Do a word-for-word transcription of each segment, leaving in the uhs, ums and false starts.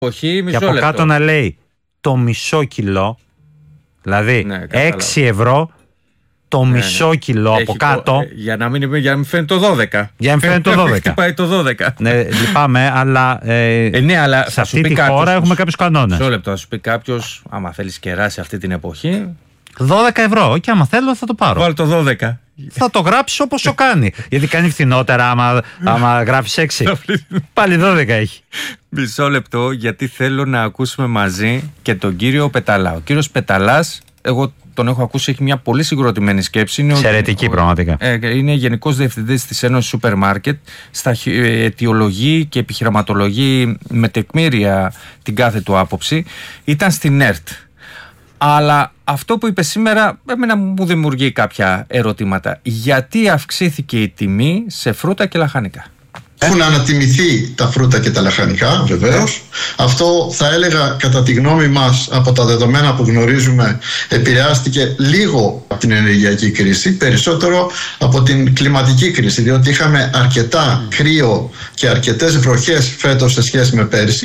Όχι, μισό και από λεπτό. κάτω να λέει το μισό κιλό, δηλαδή ναι, έξι ευρώ το ναι, μισό ναι. κιλό. Έχει από κάτω. Το, για, να μην, για να μην φαίνεται το δώδεκα. Για να μην φαίνεται το δώδεκα. Πάει το δώδεκα. Ναι, λυπάμαι, αλλά, ε, ε, ναι, αλλά σε αυτή τη κάποιος, χώρα έχουμε κάποιους κανόνες. Μισό λεπτό, θα σου πει κάποιος, άμα θέλεις κεράσει αυτή την εποχή. δώδεκα ευρώ, και άμα θέλω θα το πάρω. Βάλει το δώδεκα. Θα το γράψει όπως το κάνει. Γιατί κάνει φθηνότερα άμα, άμα γράφεις έξι. Πάλι δώδεκα έχει. Μισό λεπτό, γιατί θέλω να ακούσουμε μαζί και τον κύριο Πεταλά. Ο κύριος Πεταλάς, εγώ τον έχω ακούσει, έχει μια πολύ συγκροτημένη σκέψη. Εξαιρετική, πραγματικά. Ε, είναι γενικός διευθυντής της Ένωσης Σούπερ Μάρκετ. Στα αιτιολογεί και επιχειρηματολογεί με τεκμήρια την κάθε του άποψη. Ήταν στην ΕΡΤ. Αλλά αυτό που είπε σήμερα εμένα μου δημιουργεί κάποια ερωτήματα. Γιατί αυξήθηκε η τιμή σε φρούτα και λαχανικά? Έχουν ανατιμηθεί τα φρούτα και τα λαχανικά, βεβαίως. Αυτό θα έλεγα, κατά τη γνώμη μας, από τα δεδομένα που γνωρίζουμε, επηρεάστηκε λίγο από την ενεργειακή κρίση, περισσότερο από την κλιματική κρίση, διότι είχαμε αρκετά κρύο και αρκετές βροχές φέτος σε σχέση με πέρυσι.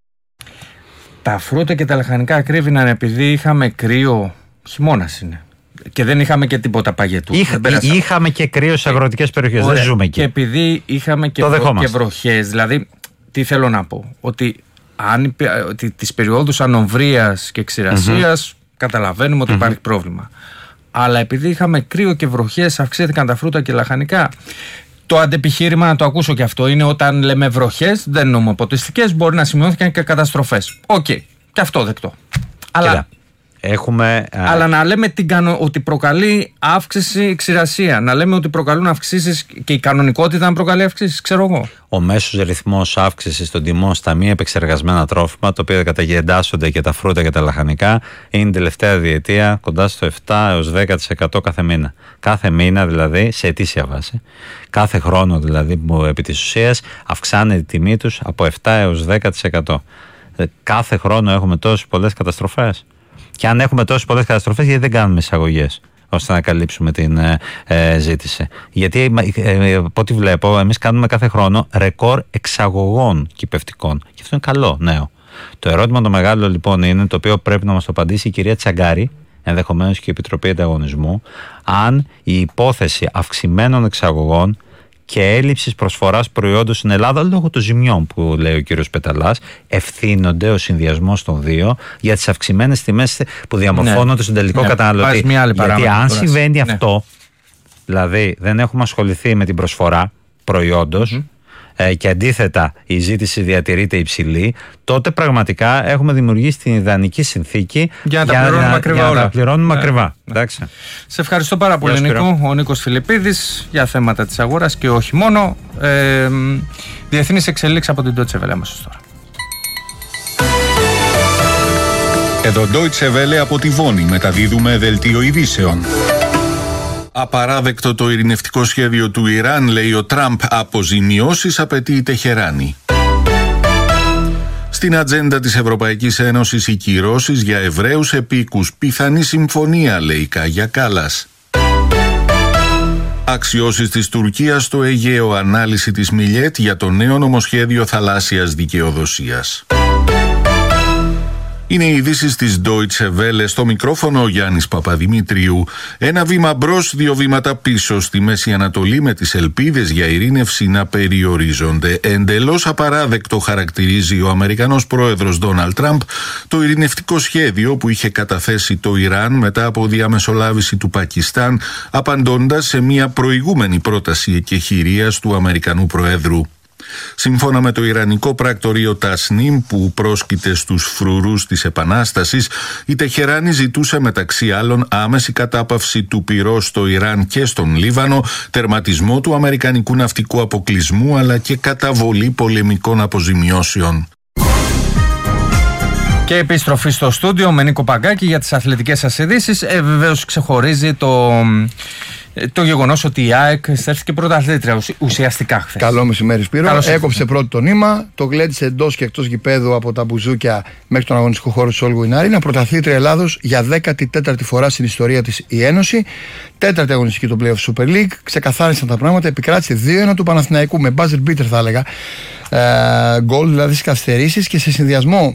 Τα φρούτα και τα λαχανικά κρύβηναν επειδή είχαμε κρύο. Χειμώνας είναι. Και δεν είχαμε και τίποτα παγετού. Είχα, είχαμε και κρύο σε αγροτικές περιοχές. Ωραία. Δεν ζούμε εκεί. Και επειδή είχαμε και, βρο, και βροχές. Δηλαδή, τι θέλω να πω. Ότι, αν, ότι τις περιόδους ανομβρίας και ξηρασίας mm-hmm. καταλαβαίνουμε ότι mm-hmm. υπάρχει πρόβλημα. Αλλά επειδή είχαμε κρύο και βροχές, αυξήθηκαν τα φρούτα και λαχανικά. Το αντεπιχείρημα, να το ακούσω και αυτό, είναι όταν λέμε βροχές, δεν εννοούμε ποτιστικές, μπορεί να σημειώθηκαν και καταστροφές. Οκ. Okay. Και αυτό δεκτό. Αλλά. Κοίτα. Έχουμε, αλλά α... να λέμε την κανο... ότι προκαλεί αύξηση ξηρασία. Να λέμε ότι προκαλούν αυξήσεις και η κανονικότητα να προκαλεί αυξήσεις, ξέρω εγώ. Ο μέσος ρυθμός αύξησης των τιμών στα μη επεξεργασμένα τρόφιμα, τα οποία καταγεντάσσονται και τα φρούτα και τα λαχανικά, είναι την τελευταία διετία κοντά στο επτά έως δέκα τοις εκατό κάθε μήνα. Κάθε μήνα δηλαδή, σε ετήσια βάση. Κάθε χρόνο δηλαδή, που επί της ουσίας αυξάνεται η τιμή τους από επτά έως δέκα τοις εκατό. Κάθε χρόνο έχουμε τόσες πολλές καταστροφές. Και αν έχουμε τόσες πολλές καταστροφές, γιατί δεν κάνουμε εισαγωγές ώστε να καλύψουμε την ε, ε, ζήτηση? Γιατί ε, από ό,τι βλέπω, εμείς κάνουμε κάθε χρόνο ρεκόρ εξαγωγών κυπευτικών. Και αυτό είναι καλό νέο. Το ερώτημα το μεγάλο λοιπόν είναι, το οποίο πρέπει να μας το απαντήσει η κυρία Τσαγκάρη, ενδεχομένως και η Επιτροπή Ανταγωνισμού, αν η υπόθεση αυξημένων εξαγωγών και έλλειψης προσφοράς προϊόντων στην Ελλάδα λόγω των ζημιών που λέει ο κύριος Πεταλάς, ευθύνονται ο συνδυασμός των δύο για τις αυξημένες τιμές που διαμορφώνονται ναι. στον τελικό ναι. καταναλωτή. Γιατί αν συμβαίνει ναι. αυτό, δηλαδή δεν έχουμε ασχοληθεί με την προσφορά προϊόντος mm-hmm. ε, και αντίθετα η ζήτηση διατηρείται υψηλή, τότε πραγματικά έχουμε δημιουργήσει την ιδανική συνθήκη για να τα πληρώνουμε ακριβά. Για να τα πληρώνουμε ναι. ακριβά. Ναι. Σε ευχαριστώ πάρα πολύ, Νίκο. Ο Νίκος Φιλιππίδης για θέματα της αγοράς και όχι μόνο. Ε, διεθνείς εξελίξεις από την Deutsche Welle αμέσως τώρα. Εδώ Deutsche Welle από τη Βόνη μεταδίδουμε δελτίο ειδήσεων. Απαράδεκτο το ειρηνευτικό σχέδιο του Ιράν, λέει ο Τραμπ. Αποζημιώσεις απαιτεί η Τεχεράνη. Στην ατζέντα της Ευρωπαϊκής Ένωσης οι κυρώσεις για Εβραίους επίκους. Πιθανή συμφωνία, λέει Κάγια Κάλλας. Αξιώσεις της Τουρκίας στο Αιγαίο. Ανάλυση της Μιλιέτ για το νέο νομοσχέδιο θαλάσσιας δικαιοδοσίας. Είναι οι ειδήσεις της Deutsche Welle. Στο μικρόφωνο ο Γιάννης Παπαδημητρίου. Ένα βήμα μπρος, δύο βήματα πίσω στη Μέση Ανατολή, με τις ελπίδες για ειρήνευση να περιορίζονται. Εντελώς απαράδεκτο χαρακτηρίζει ο Αμερικανός πρόεδρος Ντόναλντ Τραμπ το ειρηνευτικό σχέδιο που είχε καταθέσει το Ιράν μετά από διαμεσολάβηση του Πακιστάν, απαντώντας σε μια προηγούμενη πρόταση εκεχηρίας του Αμερικανού Προέδρου. Σύμφωνα με το Ιρανικό πρακτορείο Τασνίμ, που πρόσκειται στους φρουρούς της Επανάστασης, η Τεχεράνη ζητούσε μεταξύ άλλων άμεση κατάπαυση του πυρός στο Ιράν και στον Λίβανο, τερματισμό του αμερικανικού ναυτικού αποκλεισμού αλλά και καταβολή πολεμικών αποζημιώσεων. Και επιστροφή στο στούντιο με Νίκο Παγκάκη για τις αθλητικές σας ειδήσεις. Ε, βεβαίως ξεχωρίζει το, το γεγονός ότι η ΑΕΚ στέφθηκε πρωταθλήτρια ουσιαστικά χθες. Καλό μεσημέρι, Σπύρο. Καλώς Έκοψε ήρθατε. πρώτο το νήμα, το γλέντισε εντός και εκτός γηπέδου από τα μπουζούκια μέχρι τον αγωνιστικό χώρο της Όλγου Άρινα. Πρωταθλήτρια Ελλάδος για δέκατη τέταρτη φορά στην ιστορία της η Ένωση. Τέταρτη αγωνιστική του Playoff Super League. Ξεκαθάρισαν τα πράγματα. Επικράτησε δύο ένα του Παναθηναϊκού με buzzer beater, θα έλεγα. Γκολ, ε, δηλαδή στις καθυστερήσεις, και σε συνδυασμό